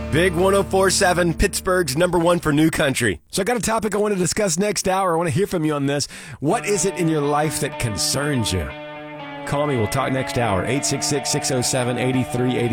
Big 104.7, Pittsburgh's number one for new country. So I got a topic I want to discuss next hour. I want to hear from you on this. What is it in your life that concerns you? Call me. We'll talk next hour. 866-607-8380.